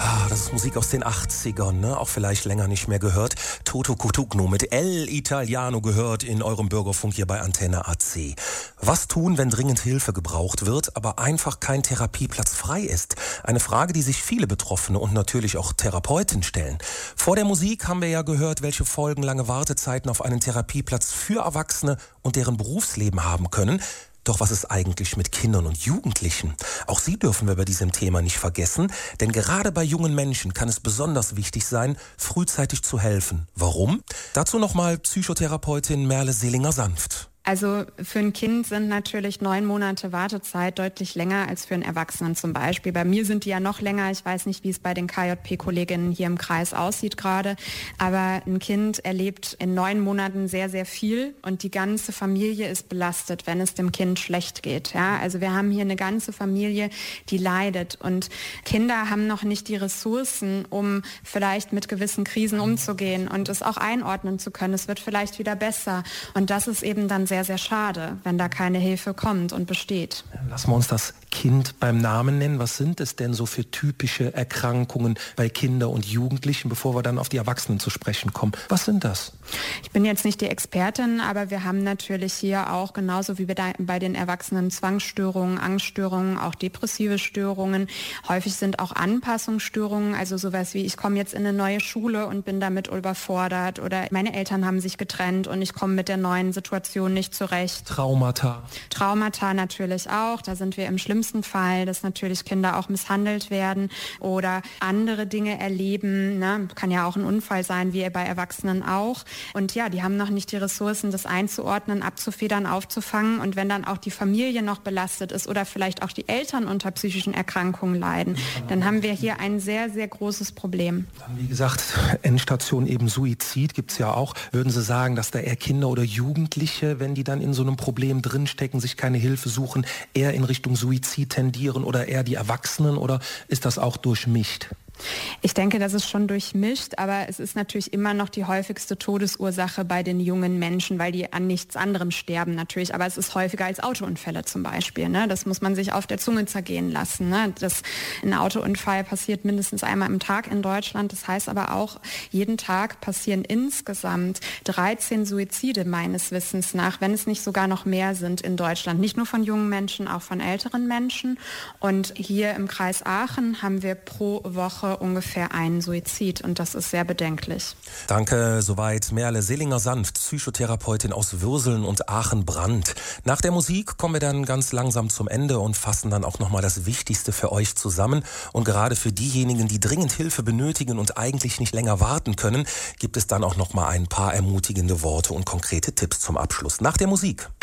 Das ist Musik aus den 80ern, ne? Auch vielleicht länger nicht mehr gehört. Toto Cutugno mit El Italiano gehört in eurem Bürgerfunk hier bei Antenne AC. Was tun, wenn dringend Hilfe gebraucht wird, aber einfach kein Therapieplatz frei ist? Eine Frage, die sich viele Betroffene und natürlich auch Therapeuten stellen. Vor der Musik haben wir ja gehört, welche Folgen lange Wartezeiten auf einen Therapieplatz für Erwachsene und deren Berufsleben haben können. Doch was ist eigentlich mit Kindern und Jugendlichen? Auch sie dürfen wir bei diesem Thema nicht vergessen, denn gerade bei jungen Menschen kann es besonders wichtig sein, frühzeitig zu helfen. Warum? Dazu nochmal Psychotherapeutin Merle Selinger-Sanft. Also für ein Kind sind natürlich 9 Monate Wartezeit deutlich länger als für einen Erwachsenen zum Beispiel. Bei mir sind die ja noch länger. Ich weiß nicht, wie es bei den KJP-Kolleginnen hier im Kreis aussieht gerade. Aber ein Kind erlebt in 9 Monaten sehr, sehr viel und die ganze Familie ist belastet, wenn es dem Kind schlecht geht. Ja, also wir haben hier eine ganze Familie, die leidet und Kinder haben noch nicht die Ressourcen, um vielleicht mit gewissen Krisen umzugehen und es auch einordnen zu können. Es wird vielleicht wieder besser und das ist eben dann sehr, sehr schade, wenn da keine Hilfe kommt und besteht. Lassen wir uns das Kind beim Namen nennen. Was sind es denn so für typische Erkrankungen bei Kindern und Jugendlichen, bevor wir dann auf die Erwachsenen zu sprechen kommen? Was sind das? Ich bin jetzt nicht die Expertin, aber wir haben natürlich hier auch, genauso wie bei den Erwachsenen, Zwangsstörungen, Angststörungen, auch depressive Störungen. Häufig sind auch Anpassungsstörungen, also sowas wie, ich komme jetzt in eine neue Schule und bin damit überfordert oder meine Eltern haben sich getrennt und ich komme mit der neuen Situation nicht zurecht. Traumata natürlich auch. Da sind wir im schlimmsten Fall, dass natürlich Kinder auch misshandelt werden oder andere Dinge erleben. Ne? Kann ja auch ein Unfall sein, wie bei Erwachsenen auch. Und ja, die haben noch nicht die Ressourcen, das einzuordnen, abzufedern, aufzufangen. Und wenn dann auch die Familie noch belastet ist oder vielleicht auch die Eltern unter psychischen Erkrankungen leiden, dann haben wir hier ein sehr, sehr großes Problem. Wie gesagt, Endstation eben Suizid gibt es ja auch. Würden Sie sagen, dass da eher Kinder oder Jugendliche, wenn die dann in so einem Problem drinstecken, sich keine Hilfe suchen, eher in Richtung Suizid tendieren oder eher die Erwachsenen oder ist das auch durchmischt? Ich denke, das ist schon durchmischt, aber es ist natürlich immer noch die häufigste Todesursache bei den jungen Menschen, weil die an nichts anderem sterben natürlich. Aber es ist häufiger als Autounfälle zum Beispiel. Ne? Das muss man sich auf der Zunge zergehen lassen. Ne? Ein Autounfall passiert mindestens einmal am Tag in Deutschland. Das heißt aber auch, jeden Tag passieren insgesamt 13 Suizide meines Wissens nach, wenn es nicht sogar noch mehr sind in Deutschland. Nicht nur von jungen Menschen, auch von älteren Menschen. Und hier im Kreis Aachen haben wir pro Woche ungefähr einen Suizid und das ist sehr bedenklich. Danke, soweit Merle Selinger-Sanft, Psychotherapeutin aus Würseln und Aachen-Brandt. Nach der Musik kommen wir dann ganz langsam zum Ende und fassen dann auch nochmal das Wichtigste für euch zusammen. Und gerade für diejenigen, die dringend Hilfe benötigen und eigentlich nicht länger warten können, gibt es dann auch nochmal ein paar ermutigende Worte und konkrete Tipps zum Abschluss. Nach der Musik.